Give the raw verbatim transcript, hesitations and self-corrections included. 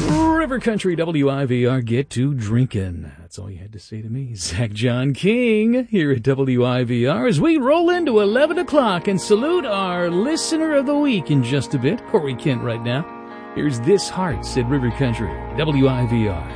River Country W I V R, get to drinking. That's all you had to say to me. Zach John King here at W I V R as we roll into eleven o'clock and salute our listener of the week in just a bit. Corey Kent right now. Here's This Hearts at River Country W I V R.